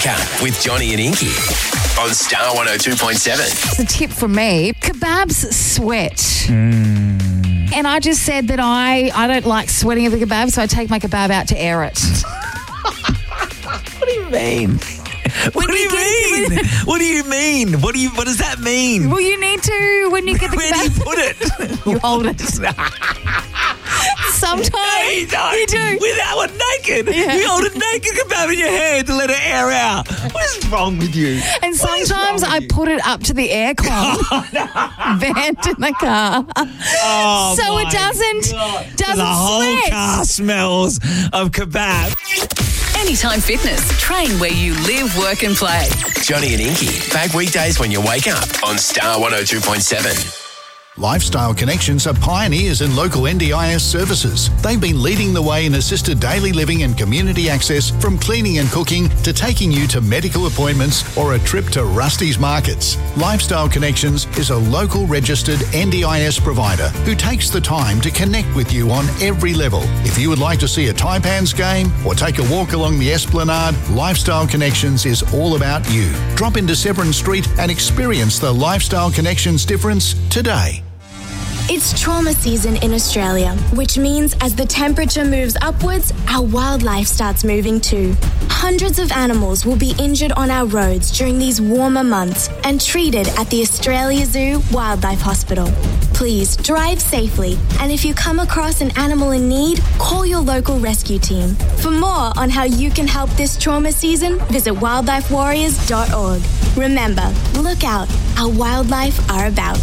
Wake Up with Johnny and Inky on Star 102.7. It's a tip from me. Kebabs sweat. And I just said that I don't like sweating of the kebab, so I take my kebab out to air it. What do you mean? What do you mean? What does that mean? Well, you need to, when you get the Where kebab. do you put it? You hold it. Sometimes You don't. you do. With that one naked. Yeah. You hold a naked kebab in your hand to let it air out. What is wrong with you? And What is sometimes wrong I with you? put it up to the aircon vent in the car. Oh, So my it doesn't God. The whole sweat. car smells of kebab. Anytime Fitness. Train where you live, work and play. Johnny and Inky, back weekdays when you wake up on Star 102.7. Lifestyle Connections are pioneers in local NDIS services. They've been leading the way in assisted daily living and community access, from cleaning and cooking to taking you to medical appointments or a trip to Rusty's Markets. Lifestyle Connections is a local registered NDIS provider who takes the time to connect with you on every level. If you would like to see a Taipans game or take a walk along the Esplanade, Lifestyle Connections is all about you. Drop into Severn Street and experience the Lifestyle Connections difference today. It's trauma season in Australia, which means as the temperature moves upwards, our wildlife starts moving too. Hundreds of animals will be injured on our roads during these warmer months and treated at the Australia Zoo Wildlife Hospital. Please drive safely, and if you come across an animal in need, call your local rescue team. For more on how you can help this trauma season, visit wildlifewarriors.org. Remember, look out, our wildlife are about.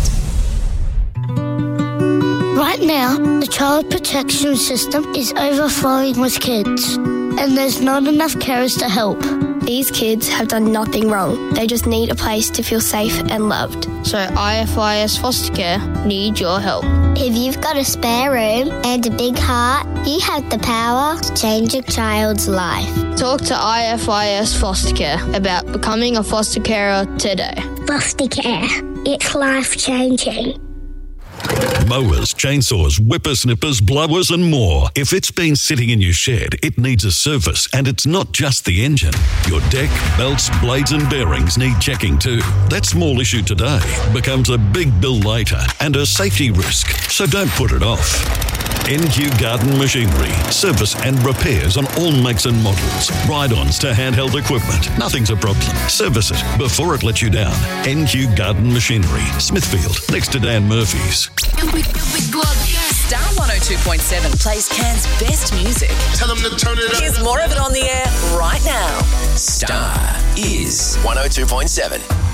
Right now, the child protection system is overflowing with kids, and there's not enough carers to help. These kids have done nothing wrong. They just need a place to feel safe and loved. So IFIS Foster Care need your help. If you've got a spare room and a big heart, you have the power to change a child's life. Talk to IFIS Foster Care about becoming a foster carer today. Foster care. It's life-changing. Mowers, chainsaws, whippersnippers, blowers and more. If it's been sitting in your shed, it needs a service, and it's not just the engine. Your deck, belts, blades and bearings need checking too. That small issue today becomes a big bill later and a safety risk, so don't put it off. NQ Garden Machinery. Service and repairs on all makes and models. Ride-ons to handheld equipment. Nothing's a problem. Service it before it lets you down. NQ Garden Machinery. Smithfield, next to Dan Murphy's. Star 102.7 plays Cairns' best music. Tell them to turn it up. Here's more of it on the air right now. Star is 102.7.